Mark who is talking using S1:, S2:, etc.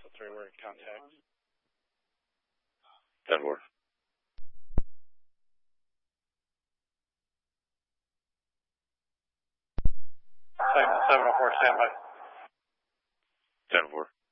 S1: Alpha 3, we're in contact.
S2: 10-4.
S1: Cygnus 704, standby.
S2: 10-4.